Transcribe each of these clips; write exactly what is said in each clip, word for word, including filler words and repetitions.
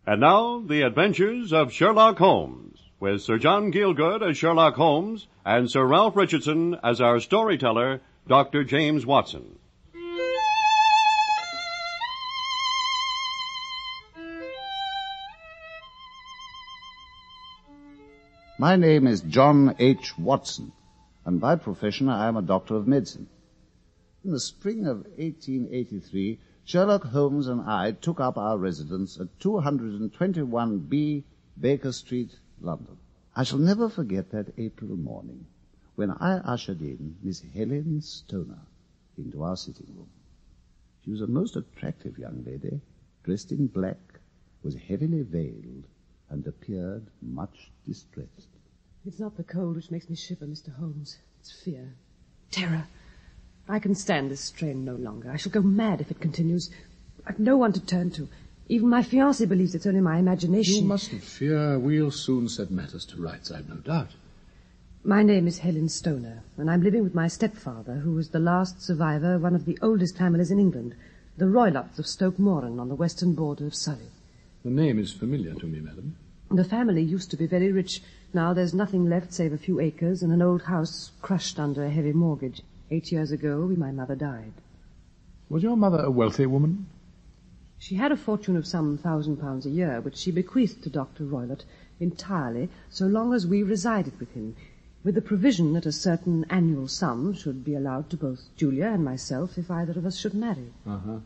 And now, the adventures of Sherlock Holmes, with Sir John Gielgud as Sherlock Holmes and Sir Ralph Richardson as our storyteller, Doctor James Watson. My name is John H. Watson, and by profession I am a doctor of medicine. In the spring of eighteen eighty-three, Sherlock Holmes and I took up our residence at two twenty-one B Baker Street, London. I shall never forget that April morning when I ushered in Miss Helen Stoner into our sitting room. She was a most attractive young lady, dressed in black, was heavily veiled, and appeared much distressed. It's not the cold which makes me shiver, Mister Holmes. It's fear. Terror. I can stand this strain no longer. I shall go mad if it continues. I've no one to turn to. Even my fiancé believes it's only my imagination. You mustn't fear. We'll soon set matters to rights, I've no doubt. My name is Helen Stoner, and I'm living with my stepfather, who was the last survivor of one of the oldest families in England, the Roylotts of Stoke Moran on the western border of Surrey. The name is familiar to me, madam. The family used to be very rich. Now there's nothing left save a few acres and an old house crushed under a heavy mortgage. Eight years ago, my mother died. Was your mother a wealthy woman? She had a fortune of some thousand pounds a year, which she bequeathed to Doctor Roylott entirely, so long as we resided with him, with the provision that a certain annual sum should be allowed to both Julia and myself if either of us should marry. Uh-huh.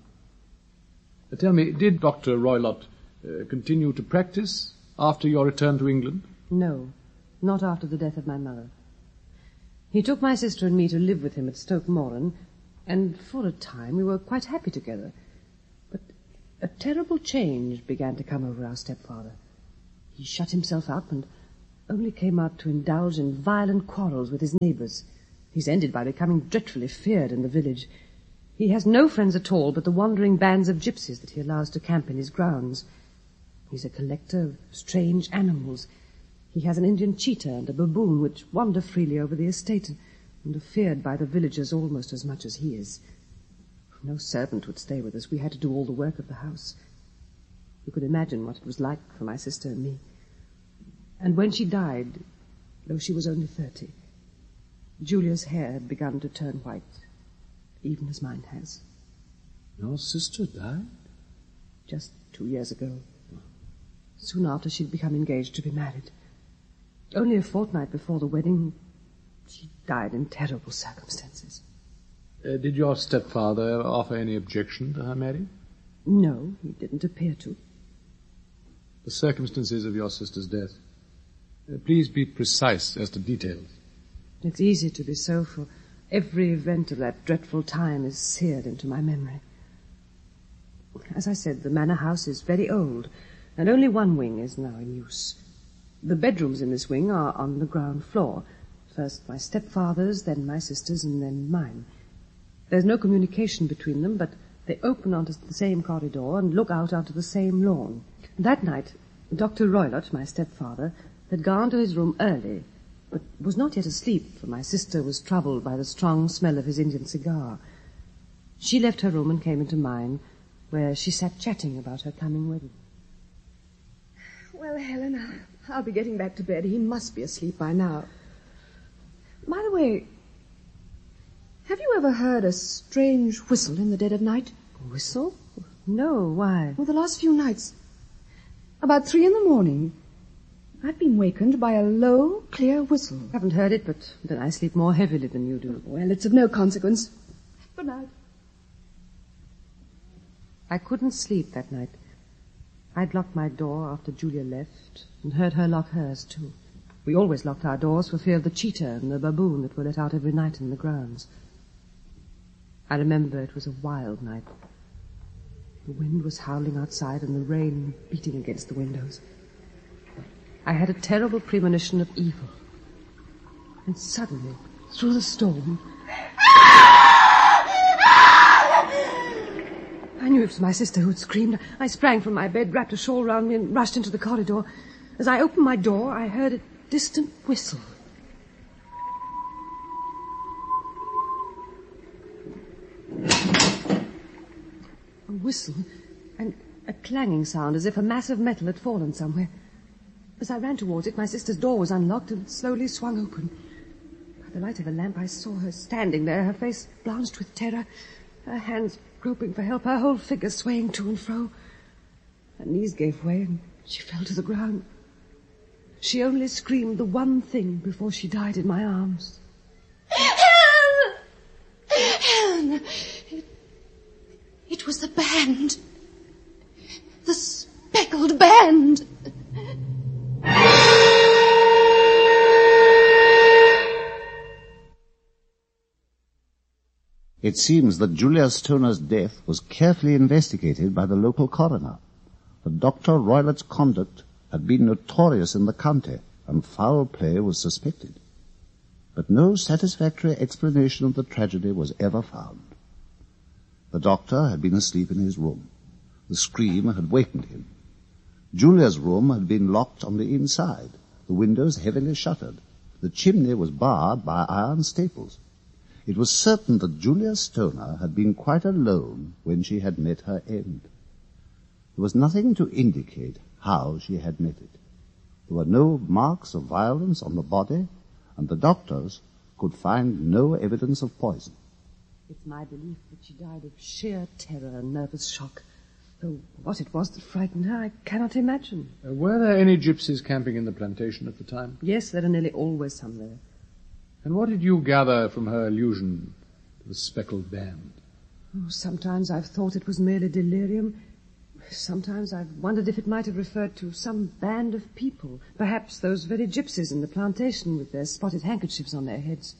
Uh, tell me, did Doctor Roylott uh, continue to practice after your return to England? No, not after the death of my mother. He took my sister and me to live with him at Stoke Moran, and for a time we were quite happy together. But a terrible change began to come over our stepfather. He shut himself up and only came out to indulge in violent quarrels with his neighbours. He's ended by becoming dreadfully feared in the village. He has no friends at all but the wandering bands of gypsies that he allows to camp in his grounds. He's a collector of strange animals. He has an Indian cheetah and a baboon which wander freely over the estate and are feared by the villagers almost as much as he is. No servant would stay with us. We had to do all the work of the house. You could imagine what it was like for my sister and me. And when she died, though she was only thirty, Julia's hair had begun to turn white, even as mine has. Your sister died? Just two years ago. Soon after she'd become engaged to be married. Only a fortnight before the wedding, she died in terrible circumstances. Uh, did your stepfather offer any objection to her marrying? No, he didn't appear to. The circumstances of your sister's death. Uh, please be precise as to details. It's easy to be so, for every event of that dreadful time is seared into my memory. As I said, the manor house is very old, and only one wing is now in use. The bedrooms in this wing are on the ground floor. First my stepfather's, then my sister's, and then mine. There's no communication between them, but they open onto the same corridor and look out onto the same lawn. That night, Doctor Roylott, my stepfather, had gone to his room early, but was not yet asleep, for my sister was troubled by the strong smell of his Indian cigar. She left her room and came into mine, where she sat chatting about her coming wedding. Well, Helen, I'll be getting back to bed. He must be asleep by now. By the way, have you ever heard a strange whistle in the dead of night? A whistle? No, why? Well, the last few nights, about three in the morning, I've been wakened by a low, clear whistle. I haven't heard it, but then I sleep more heavily than you do. Well, it's of no consequence. Good night. I couldn't sleep that night. I'd locked my door after Julia left, and heard her lock hers, too. We always locked our doors for fear of the cheetah and the baboon that were let out every night in the grounds. I remember it was a wild night. The wind was howling outside and the rain beating against the windows. I had a terrible premonition of evil. And suddenly, through the storm, I knew it was my sister who had screamed. I sprang from my bed, wrapped a shawl round me, and rushed into the corridor. As I opened my door, I heard a distant whistle. A whistle, and A clanging sound as if a mass of metal had fallen somewhere. As I ran towards it, my sister's door was unlocked and slowly swung open. By the light of a lamp, I saw her standing there, her face blanched with terror, her hands groping for help, her whole figure swaying to and fro. Her knees gave way and she fell to the ground. She only screamed the one thing before she died in my arms. Helen! Helen! It, it was the band. The speckled band. It seems that Julia Stoner's death was carefully investigated by the local coroner. For Doctor Roylott's conduct had been notorious in the county, and foul play was suspected. But no satisfactory explanation of the tragedy was ever found. The doctor had been asleep in his room. The scream had wakened him. Julia's room had been locked on the inside, the windows heavily shuttered. The chimney was barred by iron staples. It was certain that Julia Stoner had been quite alone when she had met her end. There was nothing to indicate how she had met it. There were no marks of violence on the body, and the doctors could find no evidence of poison. It's my belief that she died of sheer terror and nervous shock. Though what it was that frightened her, I cannot imagine. Uh, were there any gypsies camping in the plantation at the time? Yes, there are nearly always some there. And what did you gather from her allusion to the speckled band? Oh, sometimes I've thought it was merely delirium. Sometimes I've wondered if it might have referred to some band of people, perhaps those very gypsies in the plantation with their spotted handkerchiefs on their heads.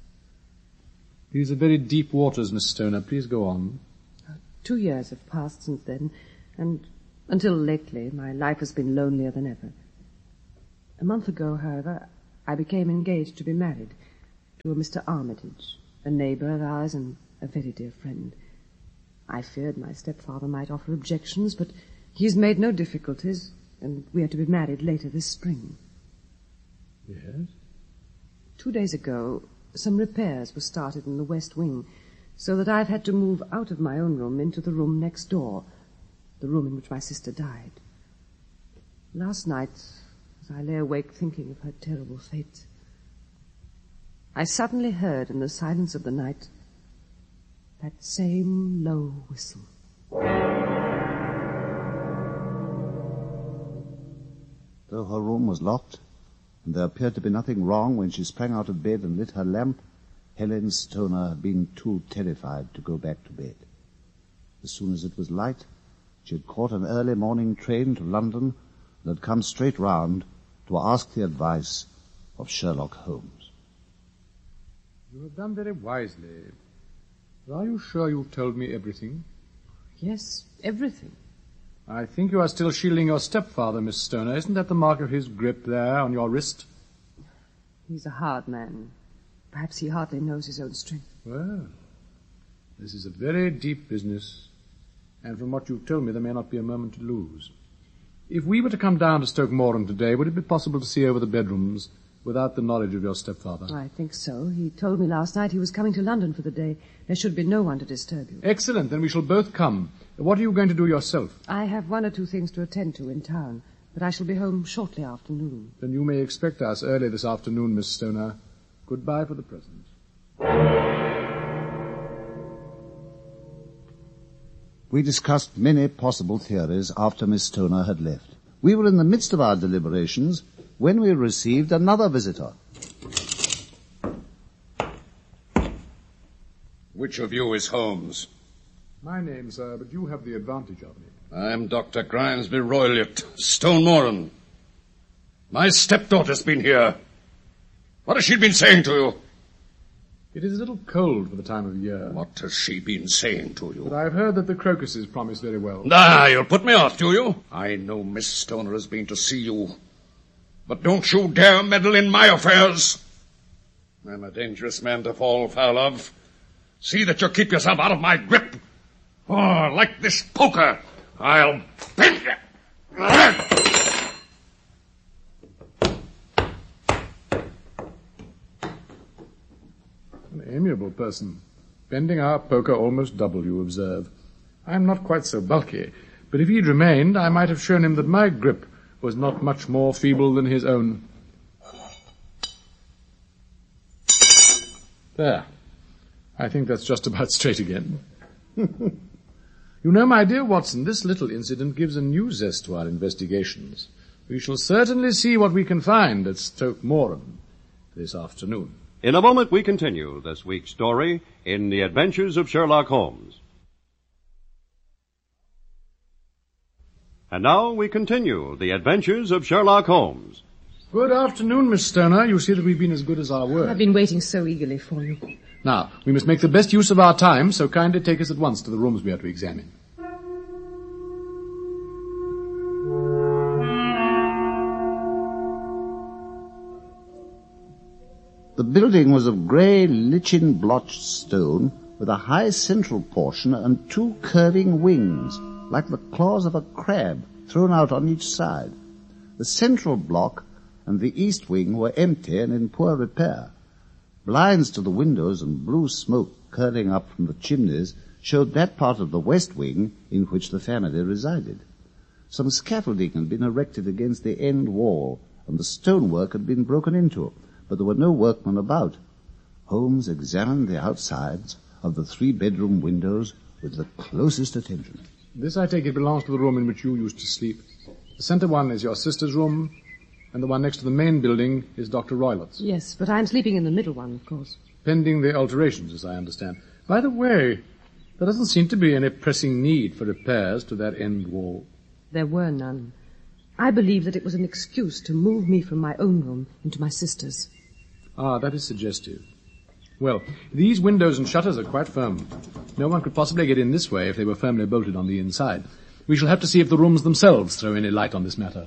These are very deep waters, Miss Stoner. Please go on. Uh, two years have passed since then, and until lately my life has been lonelier than ever. A month ago, however, I became engaged to be married to a Mister Armitage, a neighbour of ours and a very dear friend. I feared my stepfather might offer objections, but he has made no difficulties, and we are to be married later this spring. Yes? Two days ago, some repairs were started in the west wing, so that I've had to move out of my own room into the room next door, the room in which my sister died. Last night, as I lay awake thinking of her terrible fate, I suddenly heard in the silence of the night that same low whistle. Though her room was locked, and there appeared to be nothing wrong when she sprang out of bed and lit her lamp, Helen Stoner had been too terrified to go back to bed. As soon as it was light, she had caught an early morning train to London and had come straight round to ask the advice of Sherlock Holmes. You have done very wisely. But are you sure you've told me everything? Yes, everything. I think you are still shielding your stepfather, Miss Stoner. Isn't that the mark of his grip there on your wrist? He's a hard man. Perhaps he hardly knows his own strength. Well, this is a very deep business, and from what you've told me, there may not be a moment to lose. If we were to come down to Stoke Moran today, would it be possible to see over the bedrooms without the knowledge of your stepfather? I think so. He told me last night he was coming to London for the day. There should be no one to disturb you. Excellent. Then we shall both come. What are you going to do yourself? I have one or two things to attend to in town, but I shall be home shortly after noon. Then you may expect us early this afternoon, Miss Stoner. Goodbye for the present. We discussed many possible theories after Miss Stoner had left. We were in the midst of our deliberations when we received another visitor. Which of you is Holmes? My name, sir, but you have the advantage of me. I'm Doctor Grimesby Roylott, Stone Moran. My stepdaughter's been here. What has she been saying to you? It is a little cold for the time of year. What has she been saying to you? But I've heard that the crocuses promise very well. Ah, you'll put me off, do you? I know Miss Stoner has been to see you. But don't you dare meddle in my affairs. I'm a dangerous man to fall foul of. See that you keep yourself out of my grip. Or, like this poker, I'll bend you. An amiable person. Bending our poker almost double, you observe. I'm not quite so bulky, But if he'd remained, I might have shown him that my grip was not much more feeble than his own. There. I think that's just about straight again. You know, my dear Watson, this little incident gives a new zest to our investigations. We shall certainly see what we can find at Stoke Moran this afternoon. In a moment, we continue this week's story in The Adventures of Sherlock Holmes. And now we continue The Adventures of Sherlock Holmes. Good afternoon, Miss Stoner. You see that we've been as good as our word. I've been waiting so eagerly for you. Now, we must make the best use of our time, so kindly take us at once to the rooms we are to examine. The building was of grey, lichen-blotched stone with a high central portion and two curving wings, like the claws of a crab, thrown out on each side. The central block and the east wing were empty and in poor repair. Blinds to the windows and blue smoke curling up from the chimneys showed that part of the west wing in which the family resided. Some scaffolding had been erected against the end wall, and the stonework had been broken into, but there were no workmen about. Holmes examined the outsides of the three-bedroom windows with the closest attention. This, I take it, belongs to the room in which you used to sleep. The centre one is your sister's room, and the one next to the main building is Doctor Roylott's. Yes, but I'm sleeping in the middle one, of course. Pending the alterations, as I understand. By the way, there doesn't seem to be any pressing need for repairs to that end wall. There were none. I believe that it was an excuse to move me from my own room into my sister's. Ah, that is suggestive. Well, these windows and shutters are quite firm. No one could possibly get in this way if they were firmly bolted on the inside. We shall have to see if the rooms themselves throw any light on this matter.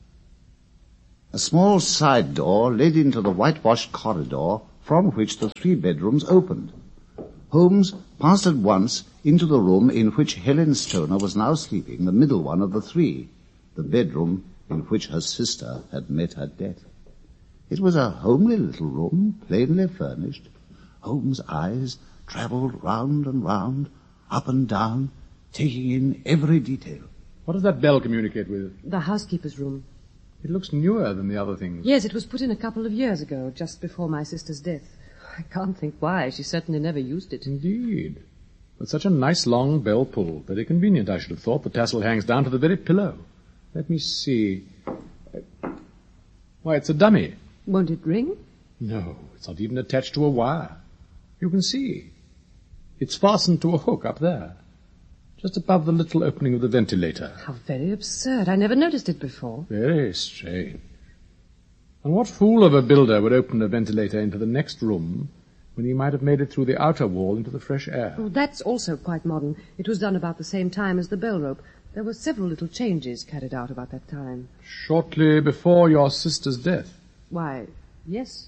A small side door led into the whitewashed corridor from which the three bedrooms opened. Holmes passed at once into the room in which Helen Stoner was now sleeping, the middle one of the three, the bedroom in which her sister had met her death. It was a homely little room, plainly furnished. Holmes' eyes travelled round and round, up and down, taking in every detail. What does that bell communicate with? The housekeeper's room. It looks newer than the other things. Yes, it was put in a couple of years ago, just before my sister's death. I can't think why. She certainly never used it. Indeed. With such a nice long bell pull. Very convenient, I should have thought. The tassel hangs down to the very pillow. Let me see. Why, it's a dummy. Won't it ring? No, it's not even attached to a wire. You can see. It's fastened to a hook up there, just above the little opening of the ventilator. How very absurd. I never noticed it before. Very strange. And what fool of a builder would open a ventilator into the next room when he might have made it through the outer wall into the fresh air? Oh, that's also quite modern. It was done about the same time as the bell rope. There were several little changes carried out about that time. Shortly before your sister's death? Why, yes.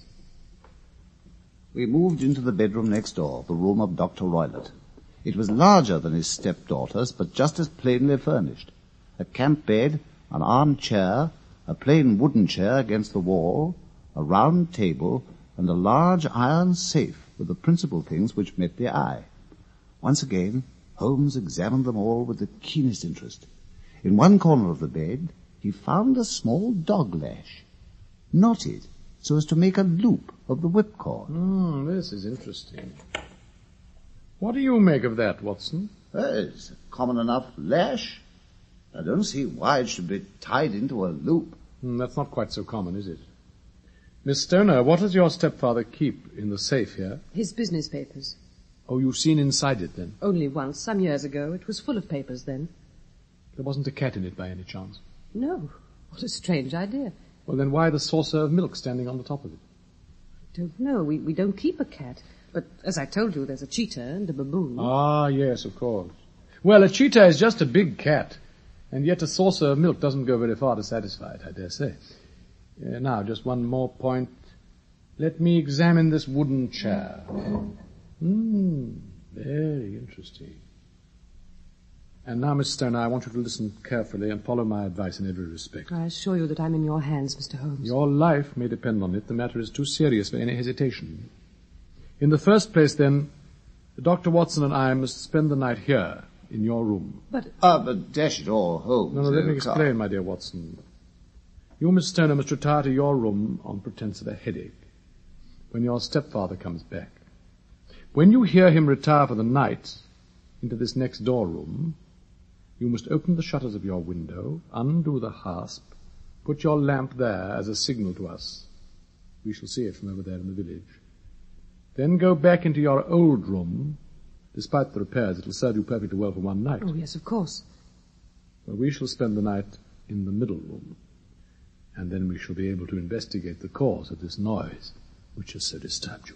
We moved into the bedroom next door, the room of Doctor Roylott. It was larger than his stepdaughter's, but just as plainly furnished. A camp bed, an armchair, a plain wooden chair against the wall, a round table, and a large iron safe were the principal things which met the eye. Once again, Holmes examined them all with the keenest interest. In one corner of the bed, he found a small dog lash, knotted so as to make a loop of the whipcord. Hmm, this is interesting. What do you make of that, Watson? Well, it's a common enough lash. I don't see why it should be tied into a loop. Hmm, that's not quite so common, is it? Miss Stoner, what does your stepfather keep in the safe here? His business papers. Oh, you've seen inside it, then? Only once, some years ago. It was full of papers then. There wasn't a cat in it by any chance? No. What a strange idea. Well, then why the saucer of milk standing on the top of it? I don't know. We, we don't keep a cat. But as I told you, there's a cheetah and a baboon. Ah, yes, of course. Well, a cheetah is just a big cat, and yet a saucer of milk doesn't go very far to satisfy it, I dare say. Uh, now, just one more point. Let me examine this wooden chair. Hmm, very interesting. And now, Miss Stoner, I want you to listen carefully and follow my advice in every respect. I assure you that I'm in your hands, Mister Holmes. Your life may depend on it. The matter is too serious for any hesitation. In the first place, then, Doctor Watson and I must spend the night here, in your room. But... Ah, but dash it all, Holmes. No, no, let you me explain, can't. my dear Watson. You, Miss Stoner, must retire to your room on pretence of a headache when your stepfather comes back. When you hear him retire for the night into this next door room, you must open the shutters of your window, undo the hasp, put your lamp there as a signal to us. We shall see it from over there in the village. Then go back into your old room. Despite the repairs, it will serve you perfectly well for one night. Oh, yes, of course. Well, we shall spend the night in the middle room, and then we shall be able to investigate the cause of this noise which has so disturbed you.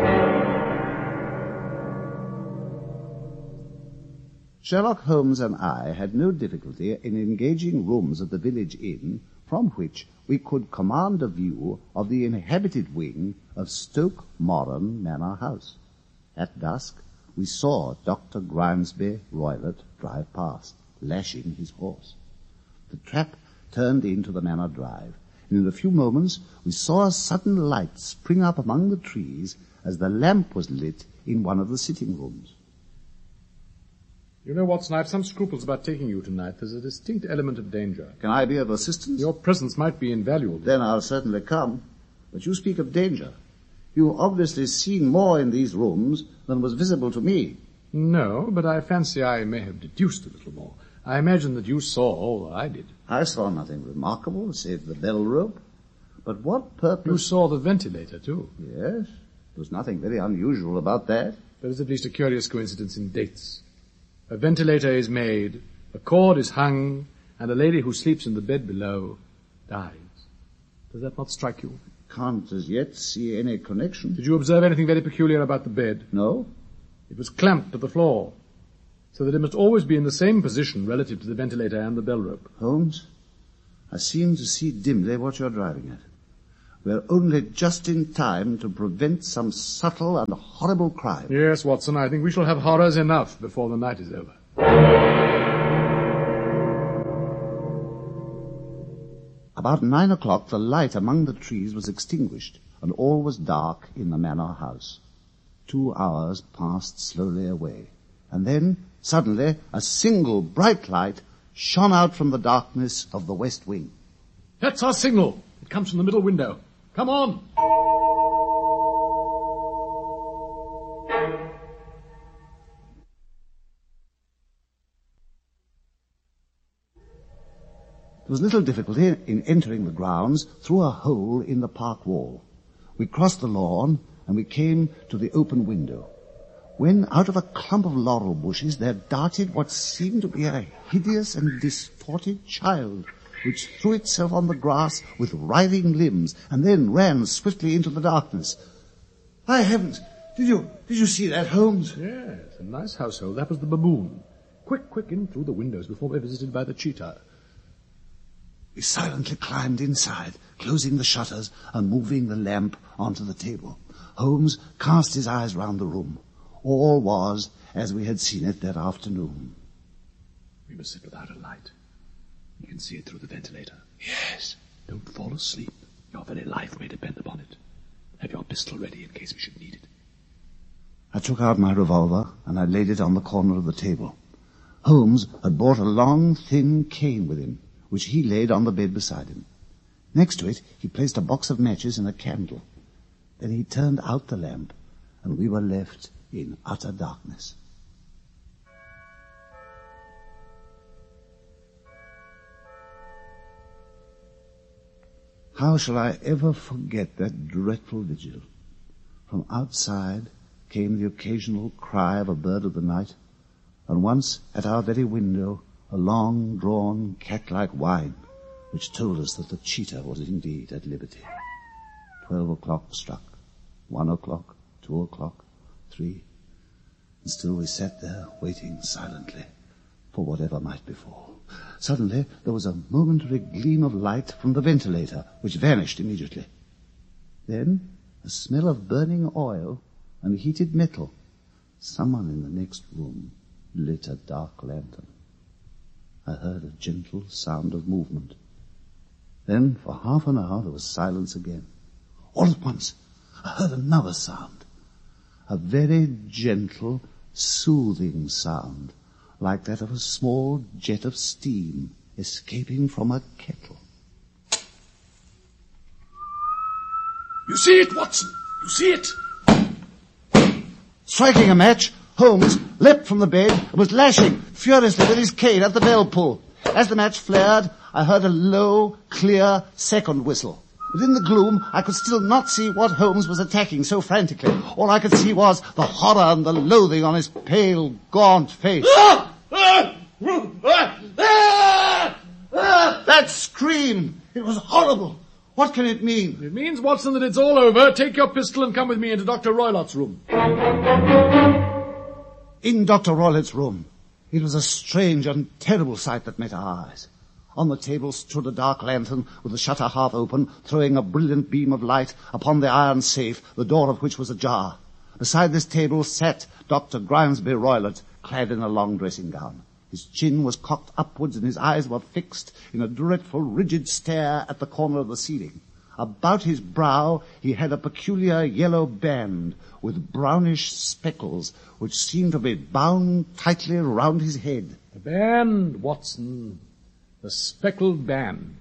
Sherlock Holmes and I had no difficulty in engaging rooms at the village inn from which we could command a view of the inhabited wing of Stoke Moran Manor House. At dusk, we saw Doctor Grimesby Roylott drive past, lashing his horse. The trap turned into the Manor Drive, and in a few moments we saw a sudden light spring up among the trees as the lamp was lit in one of the sitting rooms. You know, Watson, I have some scruples about taking you tonight. There's a distinct element of danger. Can I be of assistance? Your presence might be invaluable. Then I'll certainly come. But you speak of danger. You've obviously seen more in these rooms than was visible to me. No, but I fancy I may have deduced a little more. I imagine that you saw all that I did. I saw nothing remarkable save the bell rope. But what purpose... You saw the ventilator, too. Yes. There was nothing very unusual about that. There is at least a curious coincidence in dates. A ventilator is made, a cord is hung, and a lady who sleeps in the bed below dies. Does that not strike you? Can't as yet see any connection. Did you observe anything very peculiar about the bed? No. It was clamped to the floor, so that it must always be in the same position relative to the ventilator and the bell rope. Holmes, I seem to see dimly what you're driving at. We're only just in time to prevent some subtle and horrible crime. Yes, Watson, I think we shall have horrors enough before the night is over. About nine o'clock, the light among the trees was extinguished, and all was dark in the manor house. Two hours passed slowly away, and then, suddenly, a single bright light shone out from the darkness of the west wing. That's our signal. It comes from the middle window. Come on! There was little difficulty in entering the grounds through a hole in the park wall. We crossed the lawn, and we came to the open window, when out of a clump of laurel bushes there darted what seemed to be a hideous and distorted child, which threw itself on the grass with writhing limbs, and then ran swiftly into the darkness. By heavens! Did you, did you see that, Holmes? Yes, a nice household. That was the baboon. Quick, quick, in through the windows before we're visited by the cheetah. We silently climbed inside, closing the shutters and moving the lamp onto the table. Holmes cast his eyes round the room. All was as we had seen it that afternoon. We must sit without a light. You can see it through the ventilator. Yes. Don't fall asleep. Your very life may depend upon it. Have your pistol ready in case we should need it. I took out my revolver and I laid it on the corner of the table. Holmes had brought a long, thin cane with him, which he laid on the bed beside him. Next to it, he placed a box of matches and a candle. Then he turned out the lamp, and we were left in utter darkness. How shall I ever forget that dreadful vigil? From outside came the occasional cry of a bird of the night, and once at our very window a long-drawn cat-like whine, which told us that the cheetah was indeed at liberty. Twelve o'clock struck, one o'clock, two o'clock, three, and still we sat there waiting silently for whatever might befall. Suddenly there was a momentary gleam of light from the ventilator, which vanished immediately. Then a smell of burning oil and heated metal. Someone in the next room lit a dark lantern. I heard a gentle sound of movement. Then, for half an hour, there was silence again. All at once, I heard another sound. A very gentle, soothing sound, like that of a small jet of steam escaping from a kettle. You see it, Watson? You see it? Striking a match, Holmes leapt from the bed and was lashing furiously with his cane at the bell pull. As the match flared, I heard a low, clear second whistle. But in the gloom, I could still not see what Holmes was attacking so frantically. All I could see was the horror and the loathing on his pale, gaunt face. That scream! It was horrible. What can it mean? It means, Watson, that it's all over. Take your pistol and come with me into Doctor Roylott's room. In Doctor Roylott's room, it was a strange and terrible sight that met our eyes. On the table stood a dark lantern with the shutter half open, throwing a brilliant beam of light upon the iron safe, the door of which was ajar. Beside this table sat Doctor Grimesby Roylott, clad in a long dressing gown. His chin was cocked upwards and his eyes were fixed in a dreadful, rigid stare at the corner of the ceiling. About his brow he had a peculiar yellow band with brownish speckles which seemed to be bound tightly round his head. The band, Watson. The speckled band.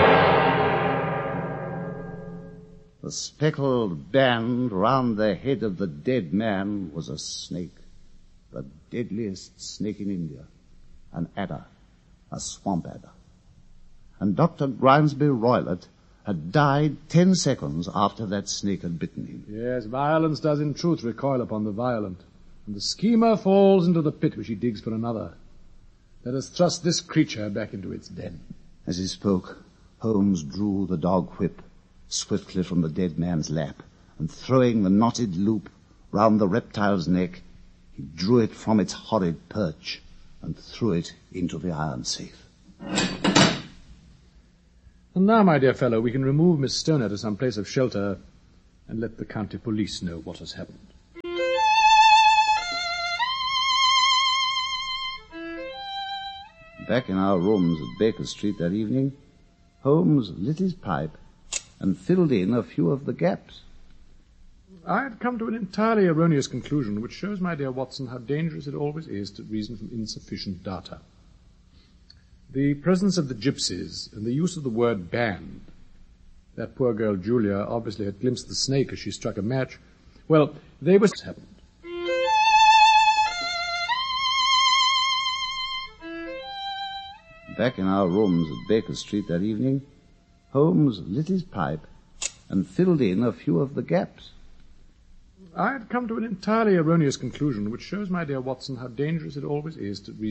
The speckled band round the head of the dead man was a snake, the deadliest snake in India, an adder, a swamp adder. And Doctor Grimesby Roylott had died ten seconds after that snake had bitten him. Yes, violence does in truth recoil upon the violent, and the schemer falls into the pit which he digs for another. Let us thrust this creature back into its den. As he spoke, Holmes drew the dog whip swiftly from the dead man's lap, and throwing the knotted loop round the reptile's neck, he drew it from its horrid perch and threw it into the iron safe. And now, my dear fellow, we can remove Miss Stoner to some place of shelter and let the county police know what has happened. Back in our rooms at Baker Street that evening, Holmes lit his pipe and filled in a few of the gaps. I had come to an entirely erroneous conclusion, which shows, my dear Watson, how dangerous it always is to reason from insufficient data. The presence of the gypsies and the use of the word band. That poor girl Julia obviously had glimpsed the snake as she struck a match. Well, they were happened. Back in our rooms at Baker Street that evening, Holmes lit his pipe and filled in a few of the gaps. I had come to an entirely erroneous conclusion, which shows, my dear Watson, how dangerous it always is to reason